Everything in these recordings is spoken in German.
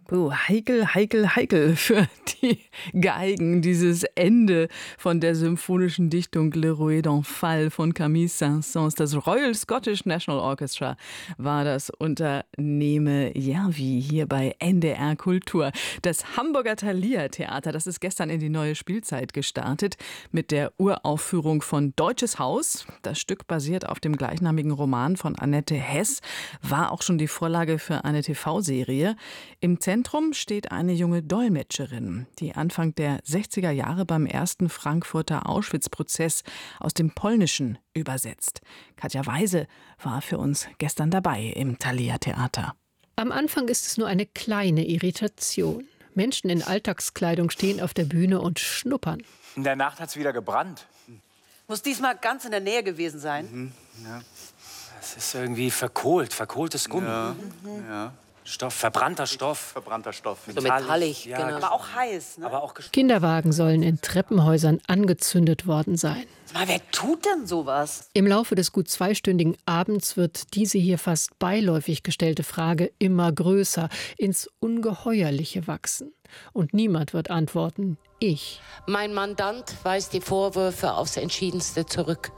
Heikel, heikel, heikel für die Geigen, dieses Ende von der symphonischen Dichtung Le Rouet d'Enfant von Camille Saint-Saëns. Das Royal Scottish National Orchestra war das unter Neme Järvi hier bei NDR Kultur. Das Hamburger Thalia Theater, das ist gestern in die neue Spielzeit gestartet mit der Uraufführung von Deutsches Haus. Das Stück basiert auf dem gleichnamigen Roman von Annette Hess, war auch schon die Vorlage für eine TV-Serie. Im Zentrum steht eine junge Dolmetscherin, die Anfang der 60er Jahre beim ersten Frankfurter Auschwitz-Prozess aus dem Polnischen übersetzt. Katja Weise war für uns gestern dabei im Thalia Theater. Am Anfang ist es nur eine kleine Irritation. Menschen in Alltagskleidung stehen auf der Bühne und schnuppern. In der Nacht hat es wieder gebrannt. Muss diesmal ganz in der Nähe gewesen sein. Ja. Es ist irgendwie verkohltes Gummi. Ja. Stoff, verbrannter Stoff. Verbrannter Stoff. So metallisch, ja, genau. Aber auch heiß, ne? Aber auch Kinderwagen sollen in Treppenhäusern angezündet worden sein. Mal, wer tut denn sowas? Im Laufe des gut zweistündigen Abends wird diese hier fast beiläufig gestellte Frage immer größer, ins Ungeheuerliche wachsen. Und niemand wird antworten, ich. Mein Mandant weist die Vorwürfe aufs Entschiedenste zurück.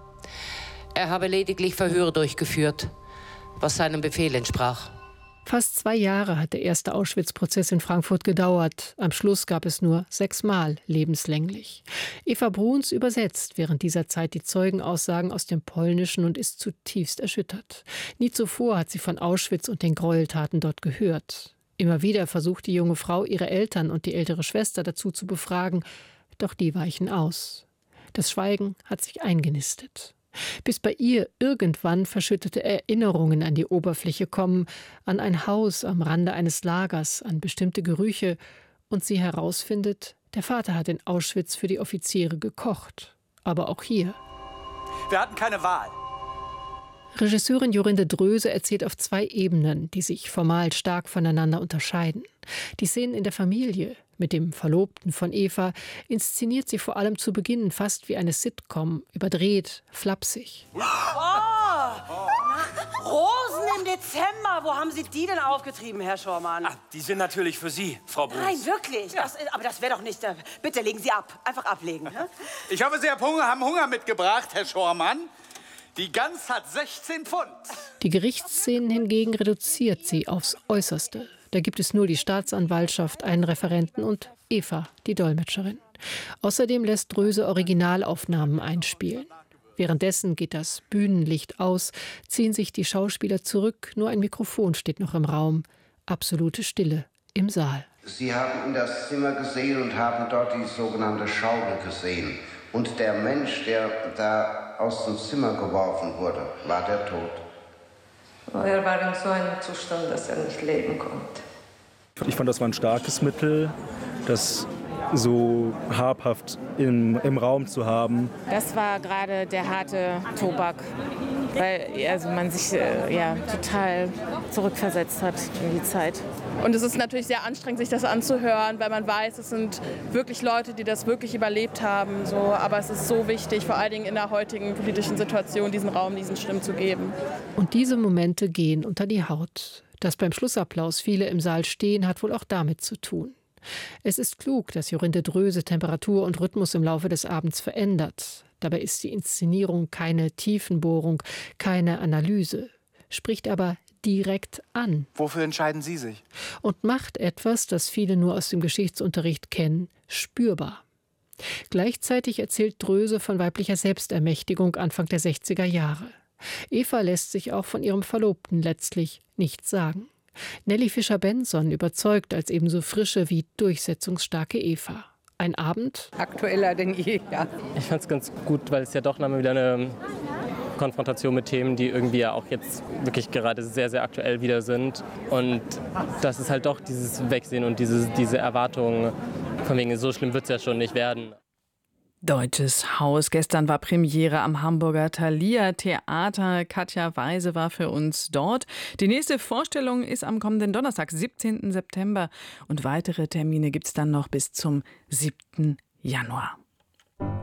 Er habe lediglich Verhöre durchgeführt, was seinem Befehl entsprach. Fast 2 Jahre hat der erste Auschwitz-Prozess in Frankfurt gedauert. Am Schluss gab es nur 6 Mal lebenslänglich. Eva Bruns übersetzt während dieser Zeit die Zeugenaussagen aus dem Polnischen und ist zutiefst erschüttert. Nie zuvor hat sie von Auschwitz und den Gräueltaten dort gehört. Immer wieder versucht die junge Frau, ihre Eltern und die ältere Schwester dazu zu befragen, doch die weichen aus. Das Schweigen hat sich eingenistet. Bis bei ihr irgendwann verschüttete Erinnerungen an die Oberfläche kommen, an ein Haus am Rande eines Lagers, an bestimmte Gerüche und sie herausfindet, der Vater hat in Auschwitz für die Offiziere gekocht. Aber auch hier. Wir hatten keine Wahl. Regisseurin Jorinde Dröse erzählt auf 2 Ebenen, die sich formal stark voneinander unterscheiden. Die Szenen in der Familie mit dem Verlobten von Eva inszeniert sie vor allem zu Beginn fast wie eine Sitcom, überdreht, flapsig. Rosen im Dezember, wo haben Sie die denn aufgetrieben, Herr Schormann? Ach, die sind natürlich für Sie, Frau Bruns. Nein, wirklich? Ja. Aber das wäre doch nicht... Bitte legen Sie ab. Einfach ablegen. Ne? Ich hoffe, Sie haben Hunger mitgebracht, Herr Schormann. Die Gans hat 16 Pfund. Die Gerichtsszenen hingegen reduziert sie aufs Äußerste. Da gibt es nur die Staatsanwaltschaft, einen Referenten und Eva, die Dolmetscherin. Außerdem lässt Dröse Originalaufnahmen einspielen. Währenddessen geht das Bühnenlicht aus, ziehen sich die Schauspieler zurück, nur ein Mikrofon steht noch im Raum. Absolute Stille im Saal. Sie haben in das Zimmer gesehen und haben dort die sogenannte Schaufel gesehen. Und der Mensch, der da aus dem Zimmer geworfen wurde, war der tot. Er war in so einem Zustand, dass er nicht leben konnte. Ich fand, das war ein starkes Mittel, das so habhaft im Raum zu haben. Das war gerade der harte Tobak, weil man sich total zurückversetzt hat in die Zeit. Und es ist natürlich sehr anstrengend, sich das anzuhören, weil man weiß, es sind wirklich Leute, die das wirklich überlebt haben. So. Aber es ist so wichtig, vor allen Dingen in der heutigen politischen Situation, diesen Raum, diesen Stimmen zu geben. Und diese Momente gehen unter die Haut. Dass beim Schlussapplaus viele im Saal stehen, hat wohl auch damit zu tun. Es ist klug, dass Jorinde Dröse Temperatur und Rhythmus im Laufe des Abends verändert. Dabei ist die Inszenierung keine Tiefenbohrung, keine Analyse, spricht aber direkt an. Wofür entscheiden Sie sich? Und macht etwas, das viele nur aus dem Geschichtsunterricht kennen, spürbar. Gleichzeitig erzählt Dröse von weiblicher Selbstermächtigung Anfang der 60er Jahre. Eva lässt sich auch von ihrem Verlobten letztlich nichts sagen. Nelly Fischer-Benson überzeugt als ebenso frische wie durchsetzungsstarke Eva. Ein Abend Aktueller denn je, ja. Ich fand es ganz gut, weil es ja doch nochmal wieder eine Konfrontation mit Themen, die irgendwie ja auch jetzt wirklich gerade sehr, sehr aktuell wieder sind. Und das ist halt doch dieses Wegsehen und diese Erwartung, von wegen, so schlimm wird es ja schon nicht werden. Deutsches Haus. Gestern war Premiere am Hamburger Thalia Theater. Katja Weise war für uns dort. Die nächste Vorstellung ist am kommenden Donnerstag, 17. September. Und weitere Termine gibt es dann noch bis zum 7. Januar.